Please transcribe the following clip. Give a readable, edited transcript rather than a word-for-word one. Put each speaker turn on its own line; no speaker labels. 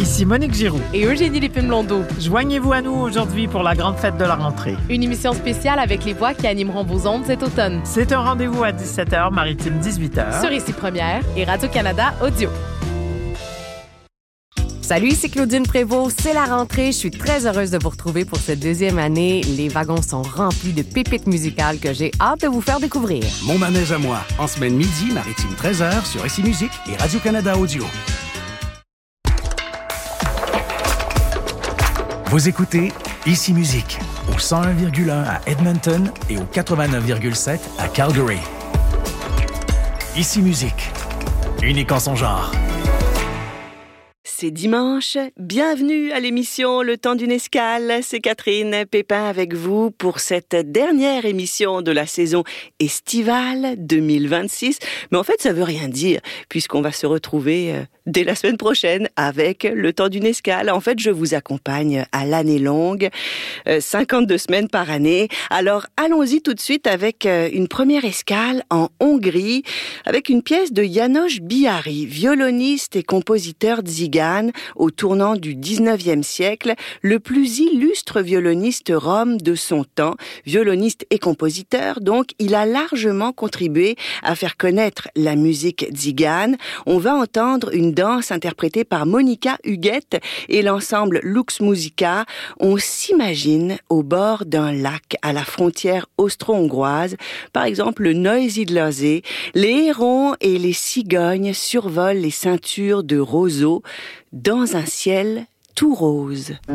Ici Monique Giroux.
Et Eugénie Lépine-Blondeau.
Joignez-vous à nous aujourd'hui pour la grande fête de la rentrée.
Une émission spéciale avec les voix qui animeront vos ondes cet automne.
C'est un rendez-vous à 17h, maritime 18h.
Sur Ici Première et Radio-Canada Audio.
Salut, c'est Claudine Prévost. C'est la rentrée. Je suis très heureuse de vous retrouver pour cette deuxième année. Les wagons sont remplis de pépites musicales que j'ai hâte de vous faire découvrir.
Mon manège à moi, en semaine midi, maritime 13h sur Ici Musique et Radio-Canada Audio. Vous écoutez Ici Musique au 101,1 à Edmonton et au 89,7 à Calgary. Ici Musique, unique en son genre.
C'est dimanche, bienvenue à l'émission Le Temps d'une escale, c'est Catherine Pépin avec vous pour cette dernière émission de la saison estivale 2026. Mais en fait, ça veut rien dire puisqu'on va se retrouver dès la semaine prochaine avec Le Temps d'une escale. En fait, je vous accompagne à l'année longue, 52 semaines par année. Alors, allons-y tout de suite avec une première escale en Hongrie avec une pièce de János Bihari, violoniste et compositeur tzigane au tournant du 19e siècle, le plus illustre violoniste rom de son temps, violoniste et compositeur. Donc, il a largement contribué à faire connaître la musique tzigane. On va entendre une danse interprétée par Monika Huguette et l'ensemble Lux Musica. On s'imagine au bord d'un lac à la frontière austro-hongroise, par exemple le Neusiedlersee. Les hérons et les cigognes survolent les ceintures de roseaux dans un ciel tout rose.